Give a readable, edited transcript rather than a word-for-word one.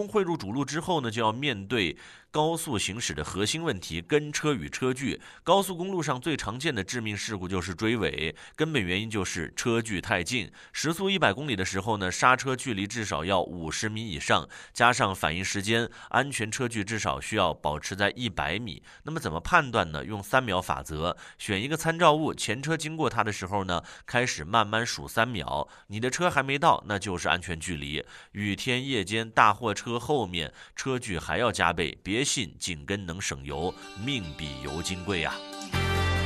功汇入主路之后呢，就要面对高速行驶的核心问题：跟车与车距。高速公路上最常见的致命事故就是追尾，根本原因就是车距太近。时速100公里的时候呢，刹车距离至少要50米以上，加上反应时间，安全车距至少需要保持在100米。那么怎么判断呢？用3秒法则，选一个参照物，前车经过它的时候呢，开始慢慢数3秒，你的车还没到，那就是安全距离。雨天夜间大货车后面车距还要加倍，别信紧跟能省油，命比油金贵啊。